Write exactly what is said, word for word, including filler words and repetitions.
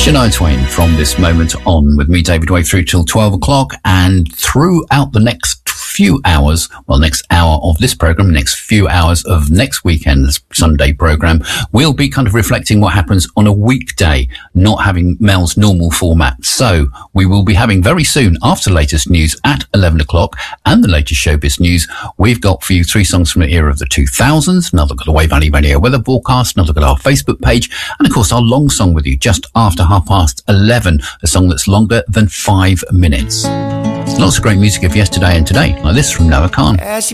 Shania Twain from this moment on with me, David Way, through till twelve o'clock, and throughout the next few hours, well, next hour of this program, next few hours of next weekend's Sunday program, we'll be kind of reflecting what happens on a weekday, not having Mel's normal format. So we will be having very soon, after latest news at eleven o'clock and the latest showbiz news, we've got for you three songs from the era of the two thousands, another look at the Way Valley Radio weather forecast, another look at our Facebook page, and of course our long song with you just after half past eleven, a song that's longer than five minutes. Lots of great music of yesterday and today, like this from Noah Khan. As she